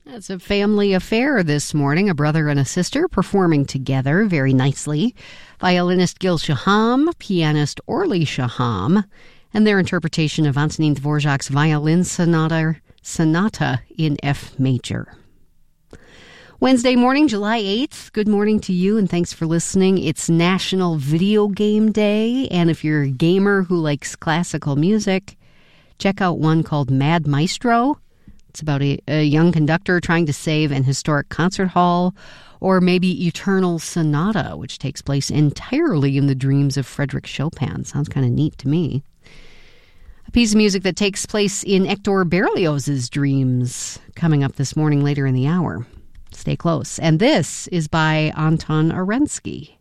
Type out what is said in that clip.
It's a family affair this morning, a brother and a sister performing together very nicely. Violinist Gil Shaham, pianist Orly Shaham, and their interpretation of Antonin Dvorak's Violin Sonata in F major. Wednesday morning, July 8th. Good morning to you, and thanks for listening. It's National Video Game Day, and if you're a gamer who likes classical music, check out one called Mad Maestro. It's about a young conductor trying to save an historic concert hall, or maybe Eternal Sonata, which takes place entirely in the dreams of Frédéric Chopin. Sounds kind of neat to me. A piece of music that takes place in Hector Berlioz's dreams, coming up this morning later in the hour. Stay close. And this is by Anton Arensky.